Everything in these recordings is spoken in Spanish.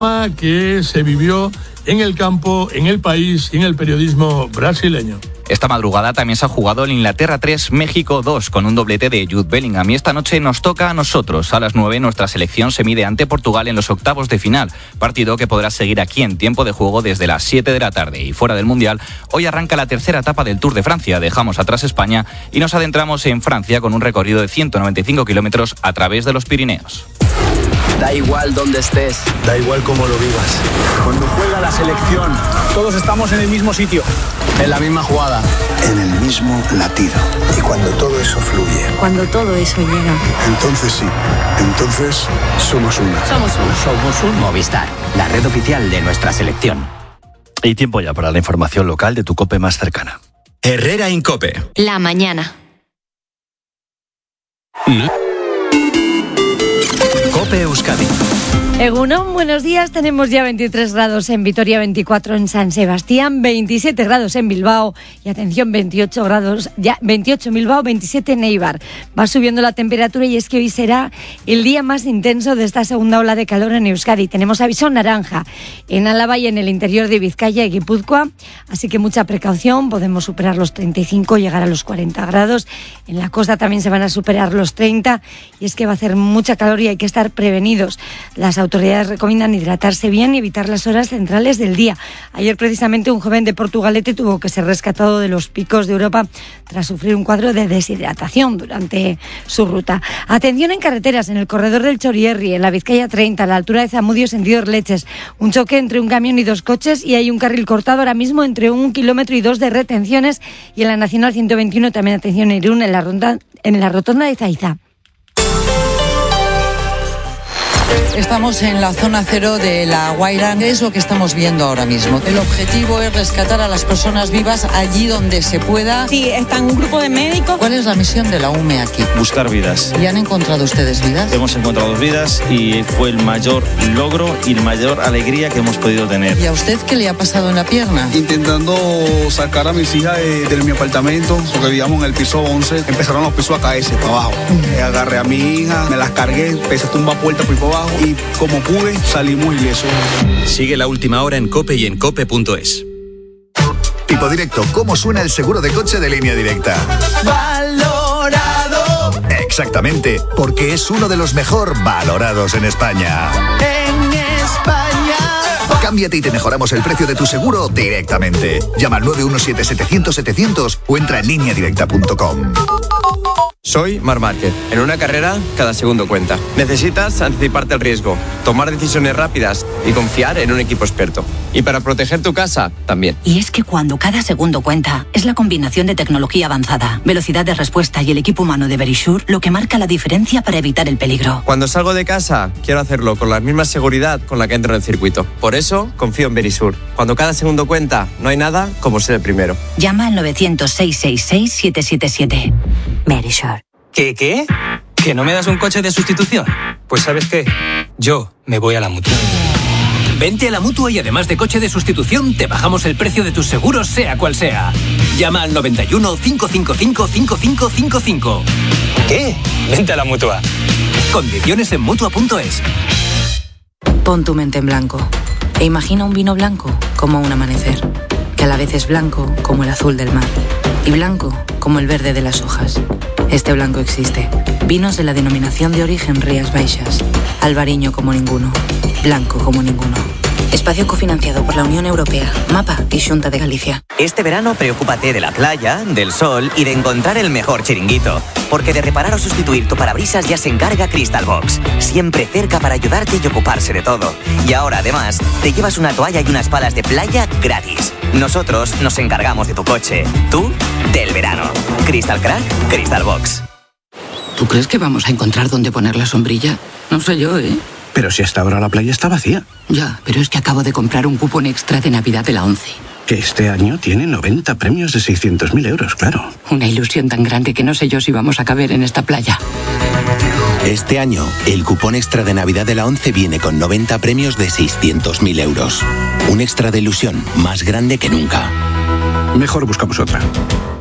que se vivió en el campo, en el país y en el periodismo brasileño. Esta madrugada también se ha jugado el Inglaterra 3, México 2, con un doblete de Jude Bellingham. Y esta noche nos toca a nosotros. A las 9 nuestra selección se mide ante Portugal en los octavos de final. Partido que podrá seguir aquí en tiempo de juego desde las 7 de la tarde. Y fuera del Mundial, hoy arranca la tercera etapa del Tour de Francia. Dejamos atrás España y nos adentramos en Francia con un recorrido de 195 kilómetros a través de los Pirineos. Da igual dónde estés, da igual cómo lo vivas. Cuando juega la selección, todos estamos en el mismo sitio, en la misma jugada, en el mismo latido. Y cuando todo eso fluye, cuando todo eso llega, entonces sí, entonces somos una. Somos un Movistar, la red oficial de nuestra selección. Y tiempo ya para la información local de tu COPE más cercana. Herrera Incope. La mañana. COPE Euskadi. Egunon, buenos días. Tenemos ya 23 grados en Vitoria, 24 en San Sebastián, 27 grados en Bilbao y atención, 28 en Bilbao, 27 en Eibar. Va subiendo la temperatura y es que hoy será el día más intenso de esta segunda ola de calor en Euskadi. Tenemos aviso naranja en Álava y en el interior de Vizcaya y Guipúzcoa, así que mucha precaución. Podemos superar los 35, llegar a los 40 grados. En la costa también se van a superar los 30 y es que va a hacer mucha calor y hay que estar prevenidos. Las autoridades recomiendan hidratarse bien y evitar las horas centrales del día. Ayer precisamente un joven de Portugalete tuvo que ser rescatado de los picos de Europa tras sufrir un cuadro de deshidratación durante su ruta. Atención en carreteras, en el corredor del Chorierri, en la Vizcaya 30, a la altura de Zamudio, sentido Leches. Un choque entre un camión y dos coches y hay un carril cortado ahora mismo entre 1,2 kilómetros de retenciones. Y en la Nacional 121 también atención en Irún, en la rotonda de Zaiza. Estamos en la zona cero de La Guaira. ¿Qué es lo que estamos viendo ahora mismo? El objetivo es rescatar a las personas vivas allí donde se pueda. Sí, está un grupo de médicos. ¿Cuál es la misión de la UME aquí? Buscar vidas. ¿Y han encontrado ustedes vidas? Hemos encontrado vidas y fue el mayor logro y la mayor alegría que hemos podido tener. ¿Y a usted qué le ha pasado en la pierna? Intentando sacar a mis hijas de mi apartamento, porque vivíamos en el piso 11, empezaron los pisos a caerse para abajo. Agarré a mi hija, me las cargué, empecé a tumbar puertas por abajo y como pude salimos ilesos. Sigue la última hora en COPE y en COPE.es. Tipo Directo, ¿cómo suena el seguro de coche de Línea Directa? Valorado. Exactamente, porque es uno de los mejor valorados en España. En España. Cámbiate y te mejoramos el precio de tu seguro directamente. Llama al 917-700-700 o entra en lineadirecta.com. Soy Marc Márquez. En una carrera, cada segundo cuenta. Necesitas anticiparte al riesgo, tomar decisiones rápidas y confiar en un equipo experto. Y para proteger tu casa, también. Y es que cuando cada segundo cuenta, es la combinación de tecnología avanzada, velocidad de respuesta y el equipo humano de Verisure lo que marca la diferencia para evitar el peligro. Cuando salgo de casa, quiero hacerlo con la misma seguridad con la que entro en el circuito. Por eso, confío en Verisure. Cuando cada segundo cuenta, no hay nada como ser el primero. Llama al 900-666-777. Verisure. ¿Qué? ¿Que no me das un coche de sustitución? Pues ¿sabes qué? Yo me voy a la Mutua. Vente a la Mutua y además de coche de sustitución, te bajamos el precio de tus seguros, sea cual sea. Llama al 91 555 5555. ¿Qué? Vente a la Mutua. Condiciones en Mutua.es. Pon tu mente en blanco e imagina un vino blanco como un amanecer, que a la vez es blanco como el azul del mar y blanco como el verde de las hojas. Este blanco existe. Vinos de la denominación de origen Rías Baixas. Albariño como ninguno. Blanco como ninguno. Espacio cofinanciado por la Unión Europea, MAPA y Xunta de Galicia. Este verano preocúpate de la playa, del sol y de encontrar el mejor chiringuito. Porque de reparar o sustituir tu parabrisas ya se encarga Crystal Box. Siempre cerca para ayudarte y ocuparse de todo. Y ahora además te llevas una toalla y unas palas de playa gratis. Nosotros nos encargamos de tu coche. Tú, del verano. Crystal Crack, Crystal Box. ¿Tú crees que vamos a encontrar dónde poner la sombrilla? No sé yo, ¿eh? Pero si hasta ahora la playa está vacía. Ya, pero es que acabo de comprar un cupón extra de Navidad de la 11. Que este año tiene 90 premios de 600.000 euros, claro. Una ilusión tan grande que no sé yo si vamos a caber en esta playa. Este año, el cupón extra de Navidad de la 11 viene con 90 premios de 600.000 euros. Un extra de ilusión más grande que nunca. Mejor buscamos otra.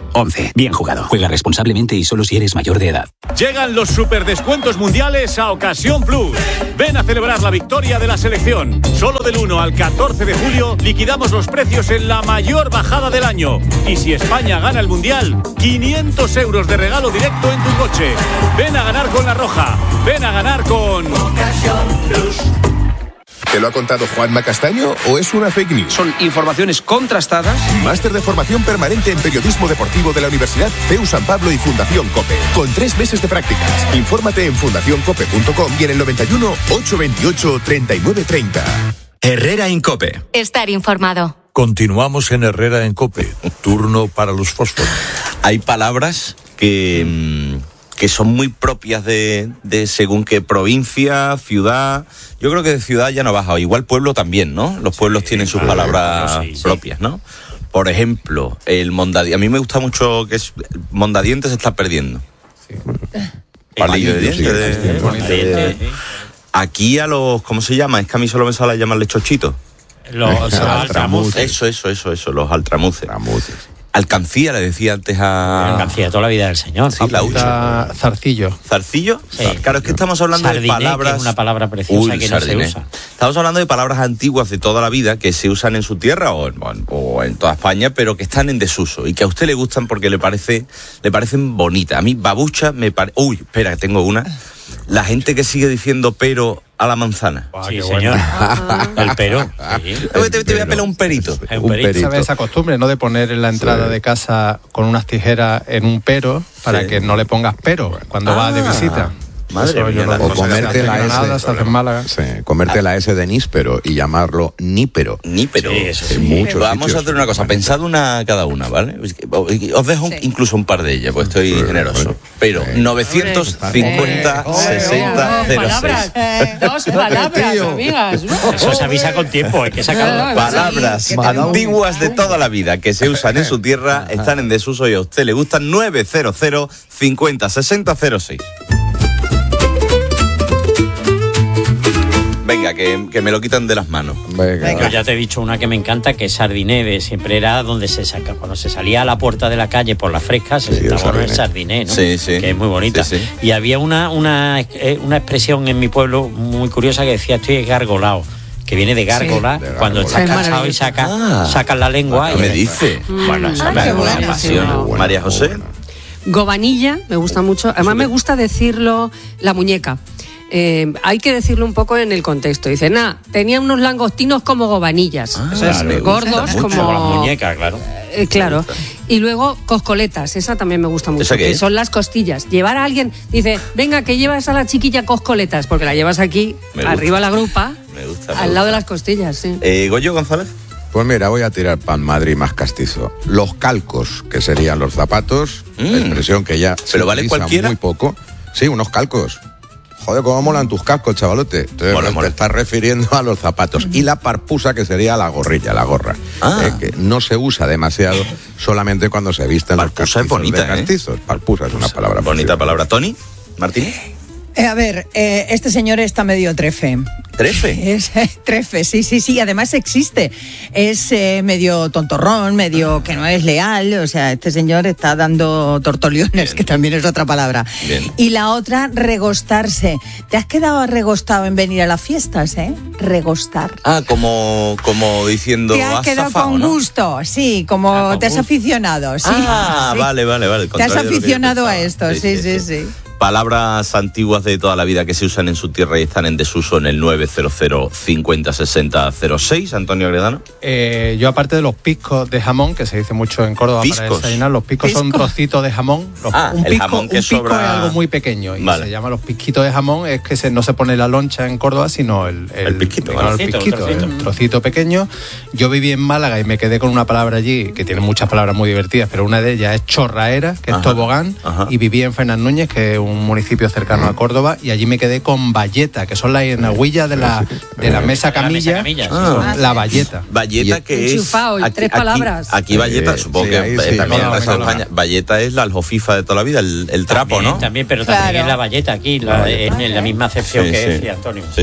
11. Bien jugado. Juega responsablemente y solo si eres mayor de edad. Llegan los superdescuentos mundiales a Ocasión Plus. Ven a celebrar la victoria de la selección. Solo del 1 al 14 de julio liquidamos los precios en la mayor bajada del año. Y si España gana el Mundial, 500 euros de regalo directo en tu coche. Ven a ganar con La Roja. Ven a ganar con Ocasión Plus. ¿Te lo ha contado Juanma Castaño o es una fake news? Son informaciones contrastadas. Máster de formación permanente en periodismo deportivo de la Universidad CEU San Pablo y Fundación COPE. Con 3 meses de prácticas. Infórmate en fundacioncope.com y en el 91 828 3930. Herrera Incope. Estar informado. Continuamos en Herrera en COPE. Turno para los fósforos. Hay palabras que son muy propias de según qué provincia, ciudad. Yo creo que de ciudad ya no baja. Igual pueblo también, ¿no? Los pueblos tienen sus palabras propias, ¿no? Por ejemplo, el mondadiente. A mí me gusta mucho que es mondadiente se está perdiendo. Sí. Palillo de dientes. Aquí a los, ¿cómo se llama? Es que a mí solo me sale llamarle chochitos. Los altramuces. Eso, los altramuces. Alcancía, le decía antes a... Alcancía, toda la vida del señor. Sí, la hucha. Zarcillo. ¿Zarcillo? Sí. Claro, es que estamos hablando Sardiné, de palabras... que es una palabra preciosa que no se usa. Estamos hablando de palabras antiguas de toda la vida que se usan en su tierra o en toda España, pero que están en desuso y que a usted le gustan porque le parecen bonitas. A mí, babucha, me parece... Uy, espera, tengo una. La gente que sigue diciendo pero a la manzana. Sí, señor. El pero. Sí. Te voy a pelar un perito. Un perito. ¿Sabes esa costumbre, no? De poner en la entrada de casa con unas tijeras en un pero para que no le pongas pero cuando vas de visita. Madre mía, o comerte la S, comerte la S de níspero y llamarlo nípero. Nípero. Sí, mucho. Vamos a hacer una cosa, pensad una cada una, ¿vale? Os dejo incluso un par de ellas, pues estoy generoso. Pero 950 60 06. Dos palabras, amigas. Eso se avisa con tiempo, hay que sacarlo. Palabras antiguas de toda la vida que se usan en su tierra, están en desuso y a usted le gustan. 900 50 60 06. Venga, que me lo quitan de las manos. Venga. Yo ya te he dicho una que me encanta, que es Sardiné. Siempre era donde se saca. Cuando se salía a la puerta de la calle por la fresca, se sentaba en el Sardiné, ¿no? Sí, sí. Que es muy bonita. Sí, sí. Y había una expresión en mi pueblo muy curiosa que decía estoy gargolado. Que viene de gárgola, cuando estás cansado y sacas la lengua. ¿Qué me dice? Bueno, esa me apasiona. María José. Gobanilla, me gusta mucho. Además me gusta decirlo, la muñeca. Hay que decirlo un poco en el contexto. Dice, tenía unos langostinos como gobanillas. Gordos como las muñecas, claro. Claro. Y luego coscoletas, esa también me gusta mucho, que son las costillas. Llevar a alguien, dice, venga, que llevas a la chiquilla coscoletas, porque la llevas aquí, arriba de la grupa, al lado de las costillas, sí. Goyo González. Pues mira, voy a tirar pan Madrid más castizo. Los calcos, que serían los zapatos, expresión que ya ¿pero vale cualquiera? Muy poco. Sí, unos calcos. Joder, cómo molan tus cascos, chavalote. Entonces, te estás refiriendo a los zapatos. Y la parpusa, que sería la gorrilla, la gorra. Que no se usa demasiado, solamente cuando se visten los castizos. Parpusa es bonita, castizos. Parpusa es una palabra. Bonita palabra. ¿Tony? ¿Martín? A ver, este señor está medio trefe. ¿Trefe? Es trefe, sí, además existe. Es medio tontorrón, medio que no es leal, o sea, este señor está dando tortoliones, bien, que también es otra palabra. Bien. Y la otra, regostarse. ¿Te has quedado regostado en venir a las fiestas, Regostar. Como diciendo... Te has quedado zafado, con gusto, sí, como te has aficionado, sí. Sí. Vale. Te has aficionado a esto, sí. Palabras antiguas de toda la vida que se usan en su tierra y están en desuso en el 900 50 60 06. Antonio Agredano. Yo, aparte de los piscos de jamón, que se dice mucho en Córdoba para desayunar, los piscos son trocitos de jamón. Un pisco es algo muy pequeño y se llama los pisquitos de jamón. Es que no se pone la loncha en Córdoba, sino el pisquito, el trocito pequeño. Yo viví en Málaga y me quedé con una palabra allí que tiene muchas palabras muy divertidas, pero una de ellas es chorraera, que es tobogán, y viví en Fernández Núñez, que es un municipio cercano a Córdoba, y allí me quedé con valleta, que son las enaguillas de la mesa camilla, la valleta. Valleta que es... Enchufado, tres palabras. Aquí valleta, supongo que también en España, valleta es la aljofifa de toda la vida, el trapo, también, ¿no? También, pero también es la valleta aquí, en la misma acepción que decía Antonio. Sí.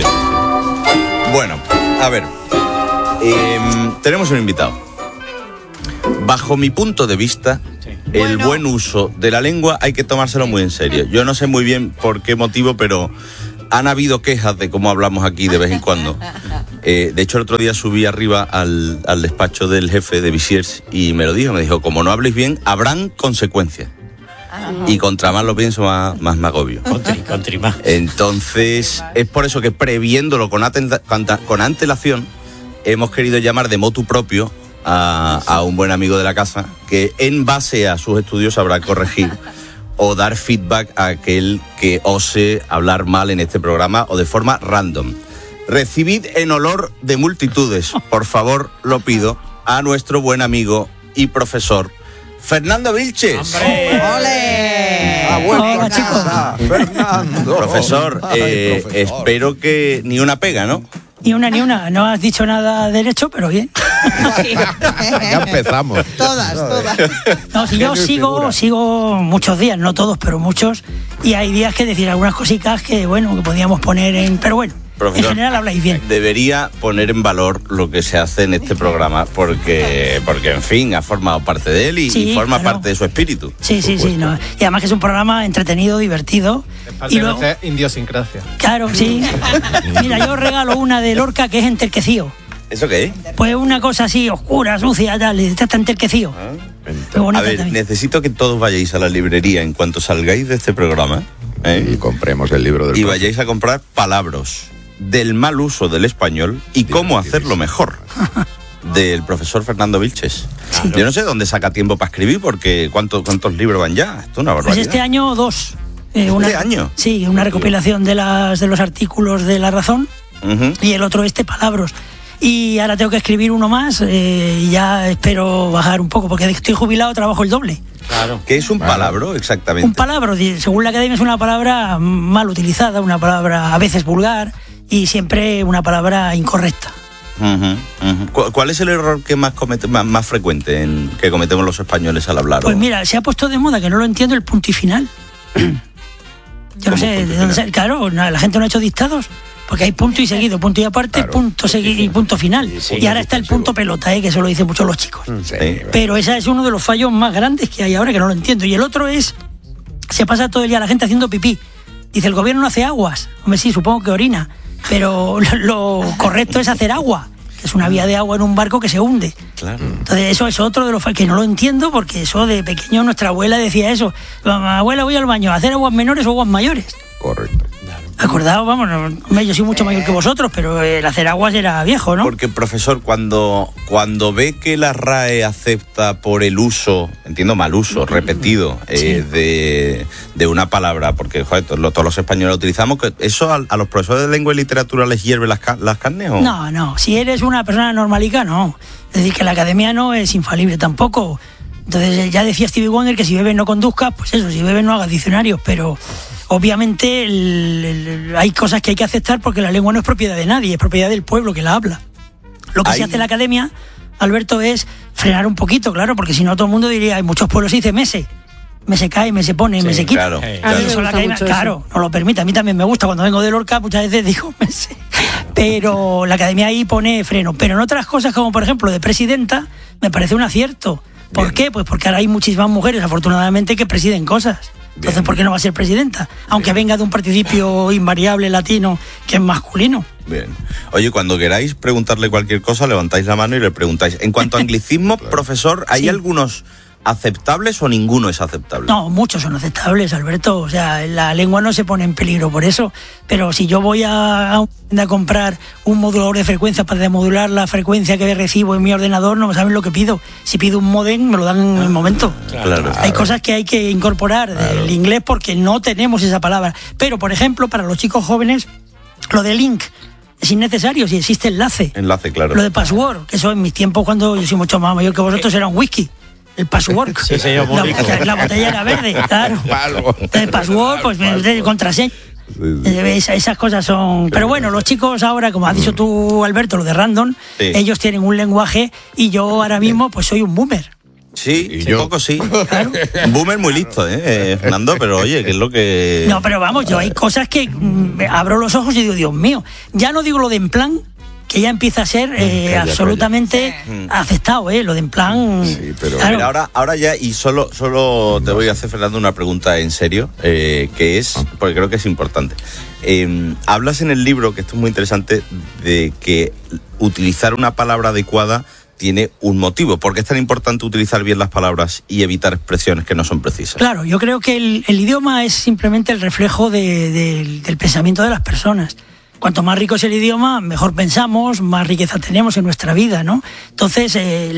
Bueno, a ver, tenemos un invitado. Bajo mi punto de vista, el buen uso de la lengua hay que tomárselo muy en serio. Yo no sé muy bien por qué motivo, pero han habido quejas de cómo hablamos aquí de vez en cuando. De hecho, el otro día subí arriba al despacho del jefe de Visiers y me dijo, como no habléis bien, habrán consecuencias. Y contra más lo pienso, más me agobio. Contra más. Entonces, es por eso que previéndolo con antelación, hemos querido llamar de motu propio a un buen amigo de la casa que en base a sus estudios sabrá corregir o dar feedback a aquel que ose hablar mal en este programa o de forma random. Recibid en olor de multitudes, por favor, lo pido, a nuestro buen amigo y profesor Fernando Vilches. Hola, chicos. Fernando. Profesor, espero que ni una pega, ¿no? Ni una. No has dicho nada derecho, pero bien. Ya empezamos. Todas. No, si yo sigo muchos días, no todos, pero muchos, y hay días que decir algunas cositas que, que podíamos poner en... Pero bueno, profesor, en general habláis bien. Debería poner en valor lo que se hace en este programa, porque en fin, ha formado parte de él y forma parte de su espíritu. Sí. No. Y además que es un programa entretenido, divertido. Y luego, idiosincrasia. Claro, sí. Mira, yo regalo una de Lorca que es enterquecío. ¿Eso qué es? Pues una cosa así, oscura, sucia, tal, está enterquecío. A ver, también. Necesito que todos vayáis a la librería en cuanto salgáis de este programa. Y compremos el libro del y vayáis a comprar palabras del mal uso del español y cómo hacerlo mejor, del profesor Fernando Vilches. Sí. Yo no sé dónde saca tiempo para escribir, porque ¿cuántos libros van ya? Esto es una barbaridad. Pues este año 2. ¿Este año? Sí, una recopilación de los artículos de La Razón, y el otro palabras. Y ahora tengo que escribir uno más, y ya espero bajar un poco, porque estoy jubilado, trabajo el doble. Claro. ¿Qué es un palabro exactamente? Un palabro, según la academia, es una palabra mal utilizada, una palabra a veces vulgar y siempre una palabra incorrecta. ¿Cuál es el error que más frecuente que cometemos los españoles al hablar? Pues mira, se ha puesto de moda, que no lo entiendo, el punto y final. Yo no sé de dónde claro, la gente no ha hecho dictados, porque hay punto y seguido, punto y aparte, claro, punto seguido y punto final. Sí, y ahora está el punto pelota, que eso lo dicen mucho los chicos. Sí, pero ese es uno de los fallos más grandes que hay ahora, que no lo entiendo. Y el otro se pasa todo el día la gente haciendo pipí. Dice, el gobierno no hace aguas. Hombre, sí, supongo que orina, pero lo correcto es hacer agua, que es una vía de agua en un barco que se hunde. Claro. Entonces eso es otro de los fallos que no lo entiendo, porque eso de pequeño nuestra abuela decía eso. Abuela, voy al baño, ¿a hacer aguas menores o aguas mayores? Correcto. Acordado, vamos, yo soy mucho mayor que vosotros, pero el hacer aguas era viejo, ¿no? Porque, profesor, cuando ve que la RAE acepta por el uso, entiendo mal uso, repetido, de una palabra, porque joder, todos los españoles lo utilizamos, ¿eso a los profesores de lengua y literatura les hierve las carnes? ¿O? No, si eres una persona normalica, no. Es decir, que la academia no es infalible tampoco. Entonces, ya decía Stevie Wonder que si bebes no conduzcas, pues eso, si bebes no hagas diccionarios, pero... Obviamente hay cosas que hay que aceptar, porque la lengua no es propiedad de nadie, es propiedad del pueblo que la habla. Lo que se hace en la academia, Alberto, es frenar un poquito, claro, porque si no todo el mundo diría, hay muchos pueblos se dice mese cae, me se pone, me se quita. Claro, claro. Eso la academia, claro, no lo permite. A mí también me gusta, cuando vengo de Lorca muchas veces digo mese, pero la academia ahí pone freno. Pero en otras cosas, como por ejemplo de presidenta, me parece un acierto. ¿Por qué? Pues porque ahora hay muchísimas mujeres, afortunadamente, que presiden cosas. Entonces, ¿por qué no va a ser presidenta? Aunque venga de un participio invariable latino que es masculino. Bien. Oye, cuando queráis preguntarle cualquier cosa, levantáis la mano y le preguntáis. En cuanto a anglicismo, profesor, ¿hay algunos aceptables o ninguno es aceptable? No, muchos son aceptables, Alberto. O sea, la lengua no se pone en peligro por eso. Pero si yo voy a comprar un modulador de frecuencia para demodular la frecuencia que recibo en mi ordenador, no saben lo que pido. Si pido un módem, me lo dan en el momento. Claro. Hay cosas que hay que incorporar del inglés porque no tenemos esa palabra. Pero, por ejemplo, para los chicos jóvenes, lo de link es innecesario si existe enlace. Enlace, claro. Lo de password, que eso en mis tiempos, cuando yo soy mucho más mayor que vosotros, era un whisky. El password. Sí, señor, la botella era verde, claro. El password, pues contraseña. Esas cosas son... Pero bueno, los chicos ahora, como has dicho tú, Alberto, lo de random, ellos tienen un lenguaje y yo ahora mismo pues soy un boomer. Sí, un poco sí. Claro. Un boomer muy listo, Fernando, pero oye, ¿qué es lo que...? No, pero vamos, yo hay cosas que abro los ojos y digo, Dios mío, ya no digo lo de en plan, que ya empieza a ser absolutamente aceptado, lo de en plan... Sí, pero claro. ahora ya, y solo te voy a hacer, Fernando, una pregunta en serio, que es, porque creo que es importante. Hablas en el libro, que esto es muy interesante, de que utilizar una palabra adecuada tiene un motivo. ¿Por qué es tan importante utilizar bien las palabras y evitar expresiones que no son precisas? Claro, yo creo que el idioma es simplemente el reflejo del pensamiento de las personas. Cuanto más rico es el idioma, mejor pensamos, más riqueza tenemos en nuestra vida, ¿no? Entonces,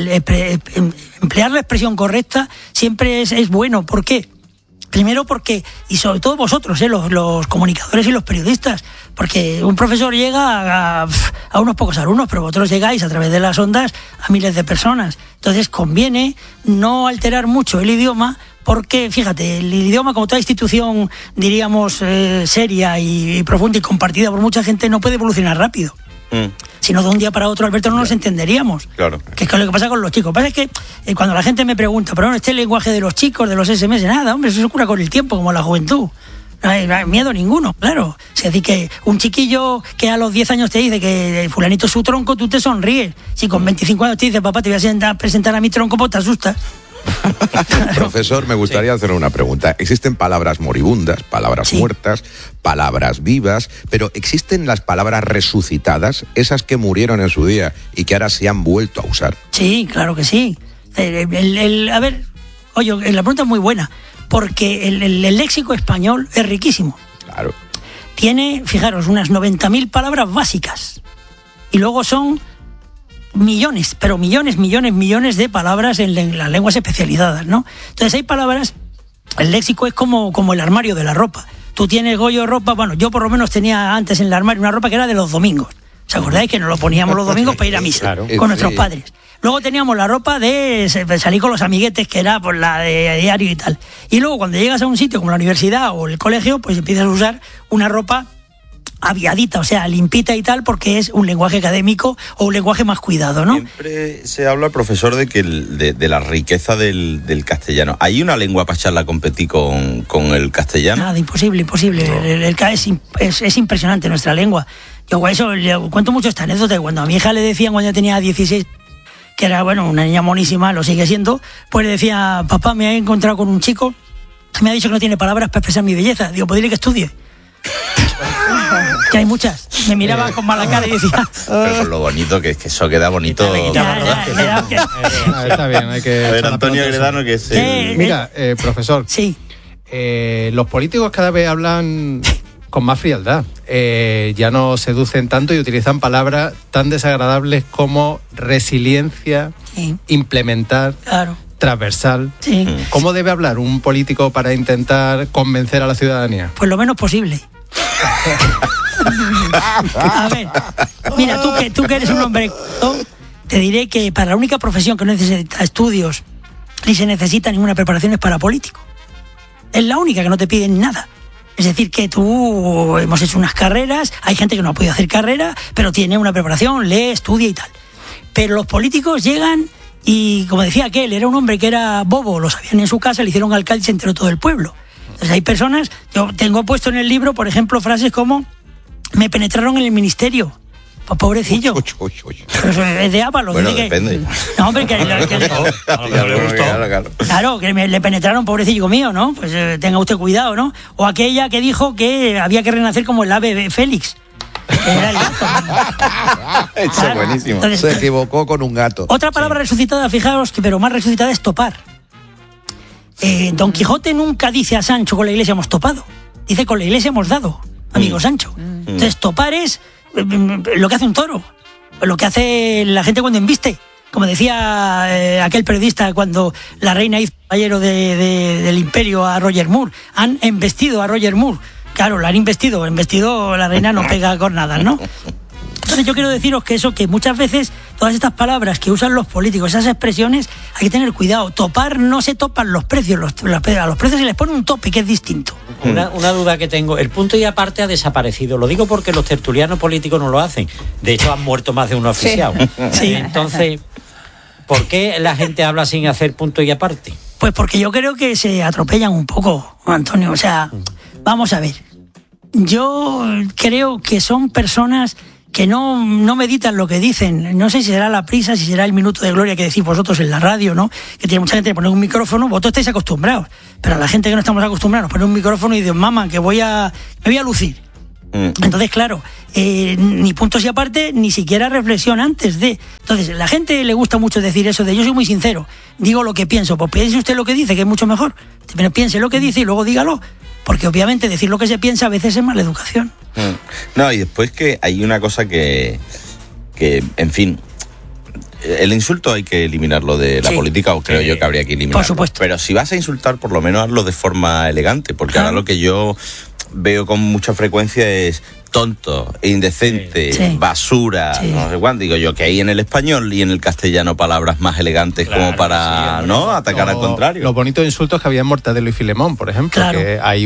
emplear la expresión correcta siempre es bueno. ¿Por qué? Primero porque, y sobre todo vosotros, los comunicadores y los periodistas, porque un profesor llega a unos pocos alumnos, pero vosotros llegáis a través de las ondas a miles de personas. Entonces conviene no alterar mucho el idioma, porque, fíjate, el idioma, como toda institución, diríamos, seria y profunda y compartida por mucha gente, no puede evolucionar rápido. Si no, de un día para otro, Alberto, no nos entenderíamos. Claro. Que es lo que pasa con los chicos. Lo que pasa es que cuando la gente me pregunta, pero este lenguaje de los chicos, de los SMS, nada, hombre, eso se cura con el tiempo, como la juventud. No hay miedo ninguno, claro. Es decir, que un chiquillo que a los 10 años te dice que fulanito es su tronco, tú te sonríes. Si con 25 años te dice, papá, te voy a presentar a mi tronco, pues te asustas. Profesor, me gustaría hacer una pregunta. Existen palabras moribundas, palabras muertas, palabras vivas, pero ¿existen las palabras resucitadas, esas que murieron en su día y que ahora se han vuelto a usar? Sí, claro que sí. A ver, oye, la pregunta es muy buena, porque el léxico español es riquísimo. Claro. Tiene, fijaros, unas 90.000 palabras básicas. Y luego son millones, pero millones de palabras en las lenguas especializadas, ¿no? Entonces hay palabras, el léxico es como el armario de la ropa. Tú tienes, Goyo, ropa, bueno, yo por lo menos tenía antes en el armario una ropa que era de los domingos. ¿Os acordáis que nos lo poníamos los domingos para ir a misa con nuestros padres? Luego teníamos la ropa de salir con los amiguetes, que era por la de diario y tal. Y luego cuando llegas a un sitio como la universidad o el colegio, pues empiezas a usar una ropa aviadita, o sea, limpita y tal, porque es un lenguaje académico o un lenguaje más cuidado, ¿no? Siempre se habla, profesor, de que de la riqueza del castellano. ¿Hay una lengua para echarla a competir con el castellano? Nada, imposible. No. Es impresionante nuestra lengua. Yo eso le cuento mucho esta anécdota. Cuando a mi hija le decían, cuando yo tenía 16, que era, bueno, una niña monísima, lo sigue siendo, pues le decía, papá, me he encontrado con un chico que me ha dicho que no tiene palabras para expresar mi belleza. Digo, pues dile que estudie. Que hay muchas. Me miraba con mala cara y decía... Pero con lo bonito que es que eso queda bonito. Está bien, hay que... A ver, Antonio Gredano, que es... Mira, profesor. Sí. Los políticos cada vez hablan con más frialdad. Ya no seducen tanto y utilizan palabras tan desagradables como resiliencia, implementar... Claro. Transversal. Sí. ¿Cómo debe hablar un político para intentar convencer a la ciudadanía? Pues lo menos posible. A ver, mira, tú que eres un hombre, te diré que para la única profesión que no necesita estudios ni se necesita ninguna preparación es para político. Es la única que no te piden nada. Es decir, que tú hemos hecho unas carreras, hay gente que no ha podido hacer carrera, pero tiene una preparación, lee, estudia y tal. Pero los políticos llegan y, como decía aquel, era un hombre que era bobo, lo sabían en su casa, le hicieron alcalde y se enteró todo el pueblo. Entonces hay personas, yo tengo puesto en el libro, por ejemplo, frases como, me penetraron en el ministerio. Pues pobrecillo. Pero es de Ábalos. Bueno, depende. No, hombre, que le gustó. Claro, que le penetraron, pobrecillo mío, ¿no? Pues tenga usted cuidado, ¿no? O aquella que dijo que había que renacer como el ave Félix. Era el gato. Eso es buenísimo. Entonces, se equivocó con un gato. Otra palabra resucitada, fijaos, pero más resucitada es topar. Don Quijote nunca dice a Sancho, con la iglesia hemos topado. Dice, con la iglesia hemos dado, amigo Sancho. Entonces, topar es lo que hace un toro, lo que hace la gente cuando embiste. Como decía aquel periodista cuando la reina hizo caballero del imperio a Roger Moore. Han embestido a Roger Moore. Claro, la han investido la reina no pega cornadas, ¿no? Entonces yo quiero deciros que eso, que muchas veces todas estas palabras que usan los políticos, esas expresiones, hay que tener cuidado. Topar, no se topan los precios, a los precios se les pone un tope que es distinto. Una duda que tengo, el punto y aparte ha desaparecido, lo digo porque los tertulianos políticos no lo hacen, de hecho han muerto más de un oficial. Sí. Entonces, ¿por qué la gente habla sin hacer punto y aparte? Pues porque yo creo que se atropellan un poco, Antonio, o sea, vamos a ver, yo creo que son personas que no meditan lo que dicen. No sé si será la prisa, si será el minuto de gloria que decís vosotros en la radio, ¿no? Que tiene mucha gente que poner un micrófono, vosotros estáis acostumbrados, pero a la gente que no estamos acostumbrados nos pone un micrófono y dice, mamá, que me voy a lucir. Entonces, claro, ni puntos y aparte, ni siquiera reflexión antes de. Entonces, la gente le gusta mucho decir eso de yo soy muy sincero, digo lo que pienso. Pues piense usted lo que dice, que es mucho mejor. Pero piense lo que dice y luego dígalo. Porque obviamente decir lo que se piensa a veces es mala educación. No, y después que hay una cosa que en fin, el insulto hay que eliminarlo de la política, o creo yo que habría que eliminarlo. Por supuesto. Pero si vas a insultar, por lo menos hazlo de forma elegante, porque ahora lo que yo veo con mucha frecuencia es tonto, indecente, basura, no sé cuánto. Digo yo que hay en el español y en el castellano palabras más elegantes como para no atacar al contrario. Los bonitos insultos que había en Mortadelo y Filemón, por ejemplo, que hay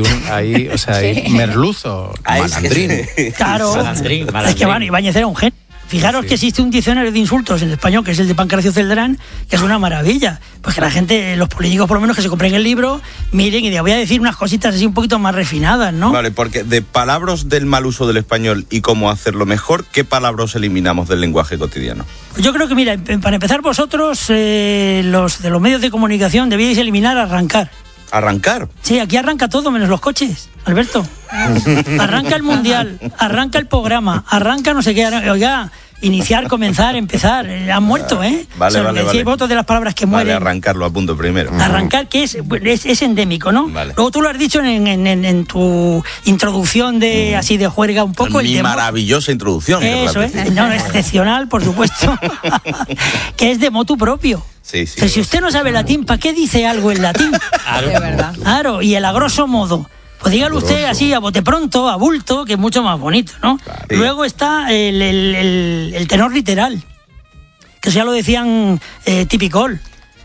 merluzo, malandrín. Claro, malandrín. Es que Ibáñez era un genio. Fijaros que existe un diccionario de insultos en español, que es el de Pancracio Celdrán, que es una maravilla. Pues que la gente, los políticos por lo menos que se compren el libro, miren y digan, voy a decir unas cositas así un poquito más refinadas, ¿no? Vale, porque de palabras del mal uso del español y cómo hacerlo mejor, ¿qué palabras eliminamos del lenguaje cotidiano? Yo creo que, mira, para empezar vosotros, los de los medios de comunicación, debíais eliminar arrancar. ¿Arrancar? Sí, aquí arranca todo menos los coches, Alberto. Arranca el mundial, arranca el programa, arranca no sé qué. Oiga, iniciar, comenzar, empezar. Han muerto, ¿eh? Vale. Votos de las palabras que mueren. Vale, arrancarlo a punto primero. Arrancar, que es endémico, ¿no? Vale. Luego tú lo has dicho en tu introducción de así de juerga un poco. Mi maravillosa introducción. Eso es, no, excepcional, por supuesto. Que es de motu propio. Sí. Pero si usted no sabe latín, ¿para qué dice algo en latín? Claro, de verdad. Claro, y el a grosso modo. Pues dígalo usted así, a bote pronto, a bulto, que es mucho más bonito, ¿no? Claro. Luego está el tenor literal, que eso ya lo decían Tipicol.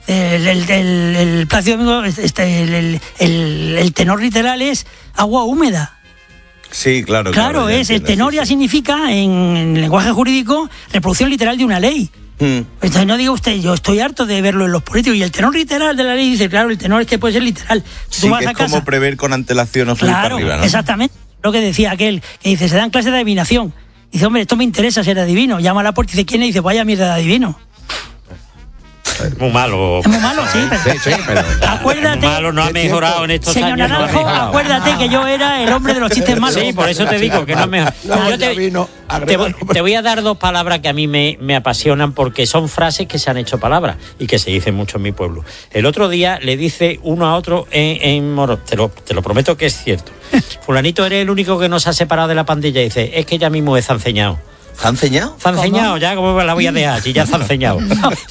El Plácido Domingo, el tenor literal es agua húmeda. Sí, claro. Claro, el tenor ya significa, en lenguaje jurídico, reproducción literal de una ley. Entonces no diga usted, yo estoy harto de verlo en los políticos, y el tenor literal de la ley dice, claro, el tenor es que puede ser literal. Sí, tú vas que es como prever con antelación o subir para arriba, ¿no? Exactamente, lo que decía aquel, que dice, se dan clases de adivinación. Dice, hombre, esto me interesa ser adivino. Llama a la puerta y dice, ¿quién es? Y dice, vaya mierda de adivino. Muy malo. Es muy malo, sí. Pero acuérdate. Muy malo, no ha mejorado en estos señor años. Naranjo, acuérdate que yo era el hombre de los chistes malos. Sí, por eso te digo que no ha mejorado. Te voy a dar dos palabras que a mí me apasionan, porque son frases que se han hecho palabras y que se dicen mucho en mi pueblo. El otro día le dice uno a otro en Morón, te lo prometo que es cierto. Fulanito, eres el único que nos ha separado de la pandilla. Y dice, es que ya mismo se ha enseñado. ¿Se han enseñado? Se han enseñado, ya como la voy a dejar, y ya se han enseñado.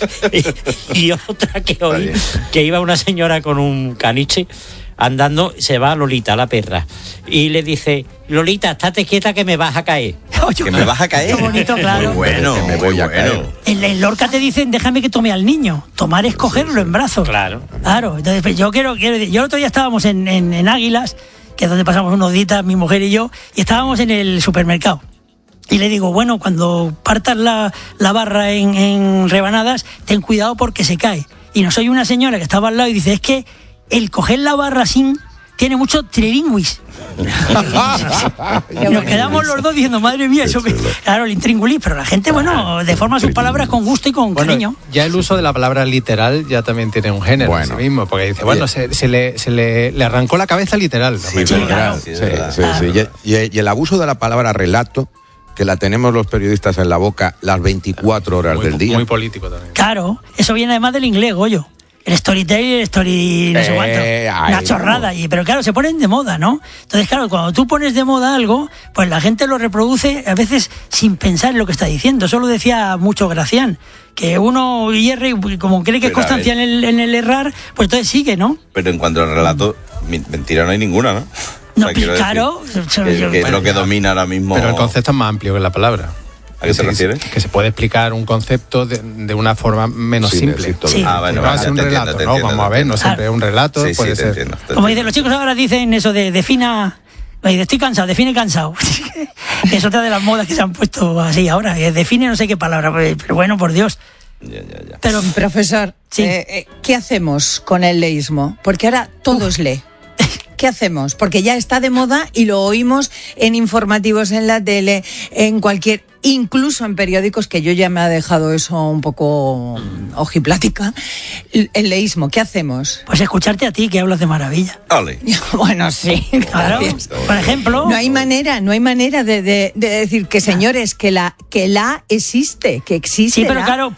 y otra que hoy, que iba una señora con un caniche andando, se va Lolita, la perra, y le dice, Lolita, estate quieta que me vas a caer. ¿Que me vas a caer? Qué bonito, claro. Muy bueno, me voy a caer. En Lorca te dicen, déjame que tome al niño. Tomar es cogerlo en brazos. Claro. Entonces, yo el otro día estábamos en Águilas, que es donde pasamos unos días, mi mujer y yo, y estábamos en el supermercado. Y le digo, bueno, cuando partas la barra en rebanadas, ten cuidado porque se cae. Y no soy una señora que estaba al lado y dice, es que el coger la barra sin tiene mucho trilingüis. Nos quedamos los dos diciendo, madre mía, eso que... Claro, el intringulis, pero la gente, bueno, deforma sus palabras con gusto y con cariño. Ya el uso de la palabra literal ya también tiene un género en sí mismo, porque dice, bueno, se le arrancó la cabeza literal. Sí, claro. Y el abuso de la palabra relato, que la tenemos los periodistas en la boca las 24 horas del día. Muy político también. Claro, eso viene además del inglés, Goyo. El storytelling y el story no sé cuánto. Una chorrada. Pero claro, se ponen de moda, ¿no? Entonces, claro, cuando tú pones de moda algo, pues la gente lo reproduce a veces sin pensar en lo que está diciendo. Eso lo decía mucho Gracián, que uno hierre y como cree que es constancia en el errar, pues entonces sigue, ¿no? Pero en cuanto al relato, mentira no hay ninguna, ¿no? No, claro. Que es lo que domina ahora mismo. Pero el concepto es más amplio que la palabra. ¿A qué se refiere? Que se puede explicar un concepto de una forma menos simple. Sí. Bueno, no es un relato, ¿no? Vamos a ver, no siempre es un relato. Puede ser. Entiendo. Como dicen los chicos ahora, dicen eso de defina... Estoy cansado, define cansado. Es otra de las modas que se han puesto así ahora. Define no sé qué palabra, pero bueno, por Dios. Ya. Pero, profesor, sí. ¿Qué hacemos con el leísmo? Porque ahora todos lee. ¿Qué hacemos? Porque ya está de moda y lo oímos en informativos, en la tele, en cualquier... incluso en periódicos, que yo ya me ha dejado eso un poco ojiplática, el leísmo. ¿Qué hacemos? Pues escucharte a ti, que hablas de maravilla. Ale. Bueno, sí. Claro. Por ejemplo. No hay manera de decir que, señores, que la existe, que existe. Sí, pero claro,